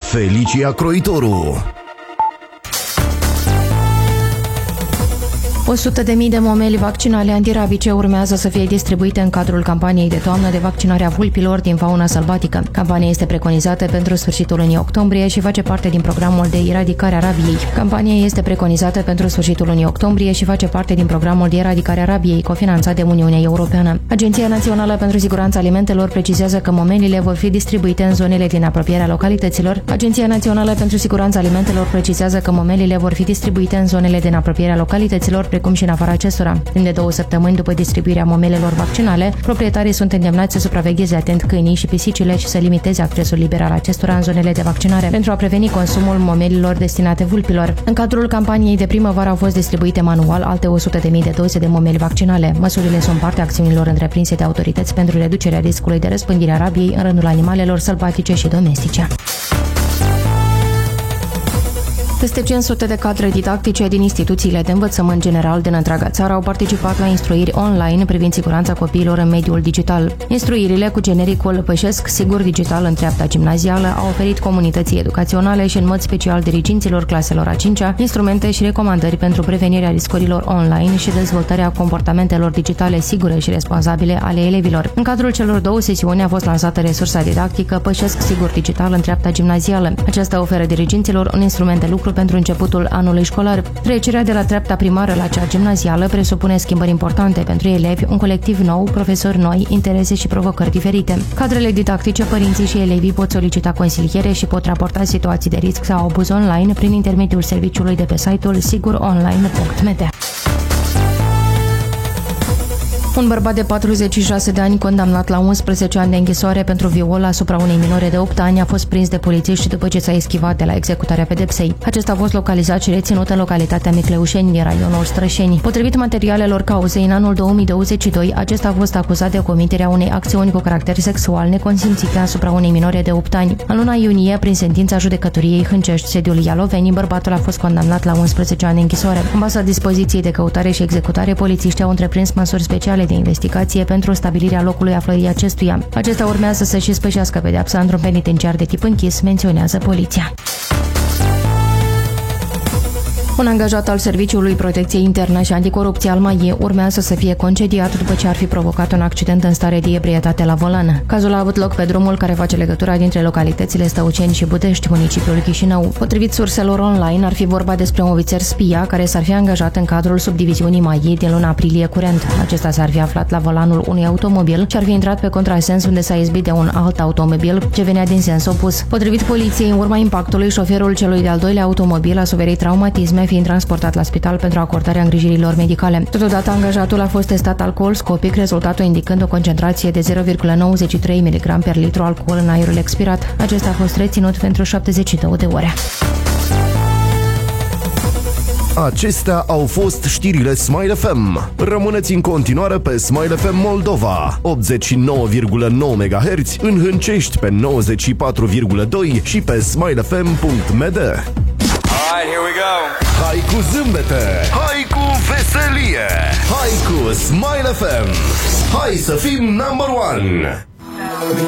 Felicia Croitoru. 100.000 de momeli vaccinale antirabice urmează să fie distribuite în cadrul campaniei de toamnă de vaccinare a vulpilor din fauna sălbatică. Campania este preconizată pentru sfârșitul lunii octombrie și face parte din programul de eradicare a rabiei. Campania este preconizată pentru sfârșitul lunii octombrie și face parte din programul de eradicare a rabiei cofinanțat de Uniunea Europeană. Agenția Națională pentru Siguranța Alimentelor precizează că momelile vor fi distribuite în zonele din apropierea localităților. Agenția Națională pentru Siguranța Alimentelor precizează că momelile vor fi distribuite în zonele din apropierea localităților, precum și în afara acestora. Timp de 2 săptămâni după distribuirea momelelor vaccinale, proprietarii sunt îndemnați să supravegheze atent câinii și pisicile și să limiteze accesul liber al acestora în zonele de vaccinare pentru a preveni consumul momelilor destinate vulpilor. În cadrul campaniei de primăvară au fost distribuite manual alte 100.000 de doze de momeli vaccinale. Măsurile sunt parte a acțiunilor întreprinse de autorități pentru reducerea riscului de răspândire a rabiei în rândul animalelor sălbatice și domestice. Peste 500 de cadre didactice din instituțiile de învățământ general din întreaga țară au participat la instruiri online privind siguranța copiilor în mediul digital. Instruirile cu genericul Pășesc Sigur Digital în treapta gimnazială au oferit comunității educaționale și în mod special diriginților claselor a 5-a instrumente și recomandări pentru prevenirea riscurilor online și dezvoltarea comportamentelor digitale sigure și responsabile ale elevilor. În cadrul celor 2 sesiuni a fost lansată resursa didactică Pășesc Sigur Digital în treapta gimnazială. Aceasta oferă diriginților un instrument de lucru pentru începutul anului școlar. Trecerea de la treapta primară la cea gimnazială presupune schimbări importante pentru elevi, un colectiv nou, profesori noi, interese și provocări diferite. Cadrele didactice, părinții și elevii pot solicita consiliere și pot raporta situații de risc sau abuz online prin intermediul serviciului de pe site-ul siguronline.md. Un bărbat de 46 de ani condamnat la 11 ani de închisoare pentru viol asupra unei minore de 8 ani a fost prins de polițiști după ce s-a eschivat de la executarea pedepsei. Acesta a fost localizat și reținut în localitatea Micleușeni, din raionul Strășeni. Potrivit materialelor cauzei, în anul 2022, acesta a fost acuzat de comiterea unei acțiuni cu caracter sexual neconsimțite asupra unei minore de 8 ani. În luna iunie, prin sentința judecătoriei Hâncești, sediul Ialoveni, bărbatul a fost condamnat la 11 ani de închisoare. În baza dispoziției de căutare și executare, polițiștii au întreprins măsuri speciale de investigație pentru stabilirea locului aflării acestuia. Acesta urmează să-și spășească pedeapsa într-un penitenciar de tip închis, menționează poliția. Un angajat al Serviciului Protecției Interne și Anticorupție al MAIE urmează să fie concediat după ce ar fi provocat un accident în stare de ebrietate la volan. Cazul a avut loc pe drumul care face legătura dintre localitățile Stăuceni și Budești, municipiul Chișinău. Potrivit surselor online, ar fi vorba despre un ofițer spia care s-ar fi angajat în cadrul subdiviziunii MAIE din luna aprilie curent. Acesta s-ar fi aflat la volanul unui automobil și ar fi intrat pe contrasens unde s-a izbit de un alt automobil ce venea din sens opus. Potrivit poliției, în urma impactului, șoferul celui de-al doilea automobil a suferit traumatisme, fiind transportat la spital pentru acordarea îngrijirilor medicale. Totodată, angajatul a fost testat alcool-scopic, rezultatul indicând o concentrație de 0,93 mg per litru alcool în aerul expirat. Acesta a fost reținut pentru 72 de ore. Acestea au fost știrile Smile FM. Rămâneți în continuare pe Smile FM Moldova, 89,9 MHz, în Hâncești pe 94,2 și pe smilefm.md. Alright, here we go. Hai cu zâmbete, hai cu veselie, hai cu Smile FM. Hai să fim number one.